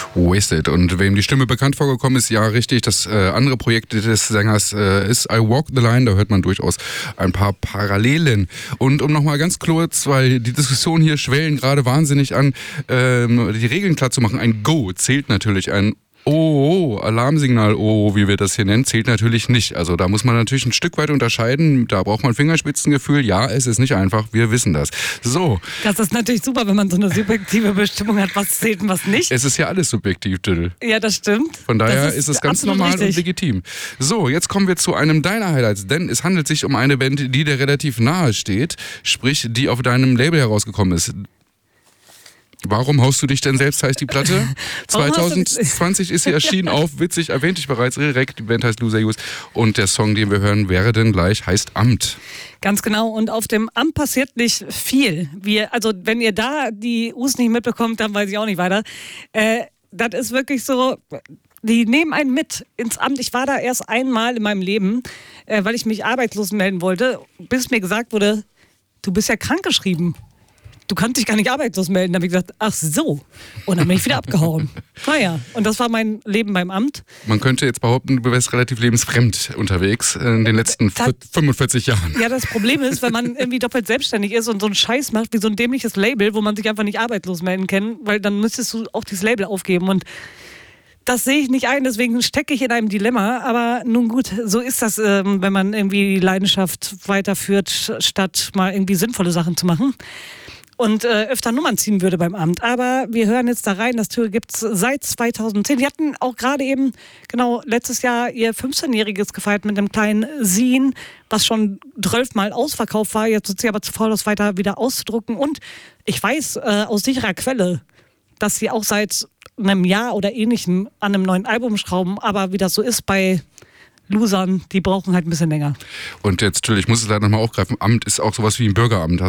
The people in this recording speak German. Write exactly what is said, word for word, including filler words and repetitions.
Wasted. Und wem die Stimme bekannt vorgekommen ist, ja richtig, das äh, andere Projekt des Sängers äh, ist I Walk the Line, da hört man durchaus ein paar Parallelen. Und um nochmal ganz kurz, weil die Diskussion hier schwellen gerade wahnsinnig an, ähm, die Regeln klar zu machen, ein Go zählt natürlich, ein Oh, oh, Alarmsignal, oh, wie wir das hier nennen, zählt natürlich nicht. Also da muss man natürlich ein Stück weit unterscheiden. Da braucht man Fingerspitzengefühl. Ja, es ist nicht einfach, wir wissen das. So. Das ist natürlich super, wenn man so eine subjektive Bestimmung hat, was zählt und was nicht. Es ist ja alles subjektiv, Diddle. Ja, das stimmt. Von daher ist ist es ganz absolut normal richtig. und legitim. So, jetzt kommen wir zu einem deiner Highlights, denn es handelt sich um eine Band, die dir relativ nahe steht, sprich, die auf deinem Label herausgekommen ist. Warum haust du dich denn selbst, heißt die Platte? zwanzig zwanzig ist sie erschienen auf, witzig, erwähnte ich bereits, direkt, die Band heißt Loser Use und der Song, den wir hören, wäre denn gleich, heißt Amt. Ganz genau, und auf dem Amt passiert nicht viel. Wir, also wenn ihr da die U's nicht mitbekommt, dann weiß ich auch nicht weiter. Äh, das ist wirklich so, die nehmen einen mit ins Amt. Ich war da erst einmal in meinem Leben, äh, weil ich mich arbeitslos melden wollte, bis mir gesagt wurde, du bist ja krankgeschrieben. Du kannst dich gar nicht arbeitslos melden. Da habe ich gesagt, ach so. Und dann bin ich wieder abgehauen. Naja, und das war mein Leben beim Amt. Man könnte jetzt behaupten, du wärst relativ lebensfremd unterwegs in den letzten das, fünfundvierzig Jahren. Ja, das Problem ist, wenn man irgendwie doppelt selbstständig ist und so einen Scheiß macht, wie so ein dämliches Label, wo man sich einfach nicht arbeitslos melden kann, weil dann müsstest du auch dieses Label aufgeben. Und das sehe ich nicht ein, deswegen stecke ich in einem Dilemma. Aber nun gut, so ist das, ähm, wenn man irgendwie die Leidenschaft weiterführt, statt mal irgendwie sinnvolle Sachen zu machen. Und äh, öfter Nummern ziehen würde beim Amt. Aber wir hören jetzt da rein, das Tour gibt es seit zweitausendzehn. Die hatten auch gerade eben, genau, letztes Jahr ihr fünfzehnjähriges gefeiert mit einem kleinen Zine, was schon zwölfmal ausverkauft war. Jetzt sind sie aber zu faul, das weiter wieder auszudrucken. Und ich weiß äh, aus sicherer Quelle, dass sie auch seit einem Jahr oder ähnlichem an einem neuen Album schrauben. Aber wie das so ist bei Losern, die brauchen halt ein bisschen länger. Und jetzt, natürlich, ich muss es leider nochmal aufgreifen, Amt ist auch sowas wie ein Bürgeramt.